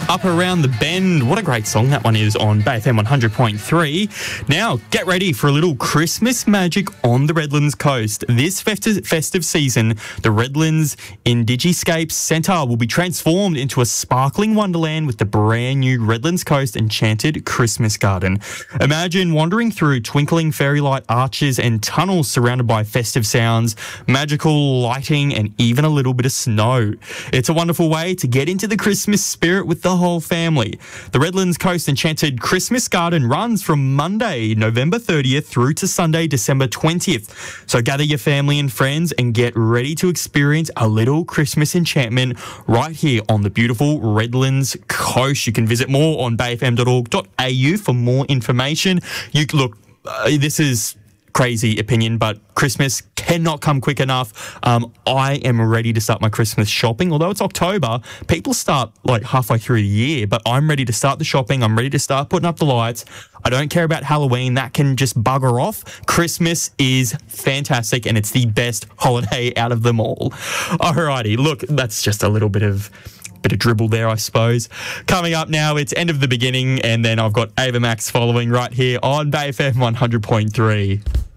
Up Around the Bend. What a great song that one is on Bay FM 100.3. Now, get ready for a little Christmas magic on the Redlands coast. This festive season, the Redlands Indigiscapes Centre will be transformed into a sparkling wonderland with the brand new Redlands Coast Enchanted Christmas Garden. Imagine wandering through twinkling fairy light arches and tunnels surrounded by festive sounds, magical lighting, and even a little bit of snow. It's a wonderful way to get into the Christmas spirit with the whole family. The Redlands Coast Enchanted Christmas Garden runs from Monday, November 30th through to Sunday, December 20th. So gather your family and friends and get ready to experience a little Christmas enchantment right here on the beautiful Redlands Coast. You can visit more on bayfm.org.au for more information. This is crazy opinion, but Christmas cannot come quick enough. I am ready to start my Christmas shopping. Although it's October, people start like halfway through the year, but I'm ready to start the shopping. I'm ready to start putting up the lights. I don't care about Halloween. That can just bugger off. Christmas is fantastic, and it's the best holiday out of them all. Alrighty, look, that's just a little bit of dribble there, I suppose. Coming up now, it's End of the Beginning, and then I've got Ava Max following right here on Bay FM 100.3.